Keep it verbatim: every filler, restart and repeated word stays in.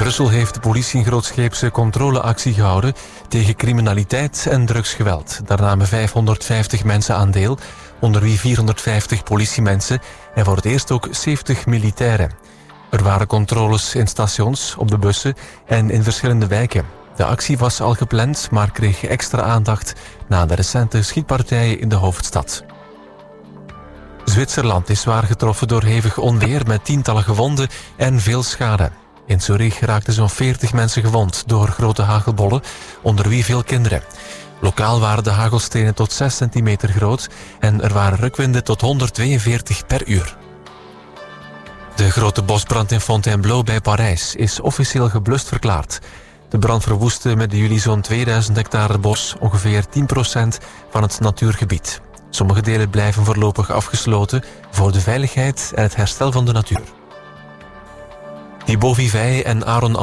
Brussel heeft de politie een grootscheepse controleactie gehouden tegen criminaliteit en drugsgeweld. Daar namen vijfhonderdvijftig mensen aan deel, onder wie vierhonderdvijftig politiemensen en voor het eerst ook zeventig militairen. Er waren controles in stations, op de bussen en in verschillende wijken. De actie was al gepland, maar kreeg extra aandacht na de recente schietpartijen in de hoofdstad. Zwitserland is zwaar getroffen door hevig onweer met tientallen gewonden en veel schade. In Zurich raakten zo'n veertig mensen gewond door grote hagelbollen, onder wie veel kinderen. Lokaal waren de hagelstenen tot zes centimeter groot en er waren rukwinden tot honderdtweeënveertig per uur. De grote bosbrand in Fontainebleau bij Parijs is officieel geblust verklaard. De brand verwoestte midden juli zo'n tweeduizend hectare bos, ongeveer tien procent van het natuurgebied. Sommige delen blijven voorlopig afgesloten voor de veiligheid en het herstel van de natuur. Thibaut Vivey en Aaron